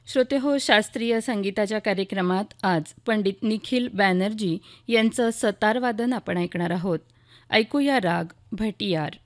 श्रोतेहो, शास्त्रीय संगीताच्या कार्यक्रमात आज पंडित निखिल बॅनर्जी यांचं सतार वादन आपण ऐकणार आहोत. ऐकूया राग भटियार.